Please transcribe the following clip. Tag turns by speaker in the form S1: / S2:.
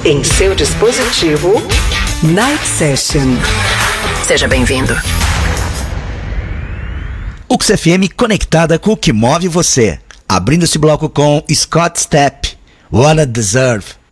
S1: Em seu dispositivo, Night Session. Seja bem-vindo.
S2: UX FM conectada com o que move você. Abrindo esse bloco com Scott Stapp, What I Deserve.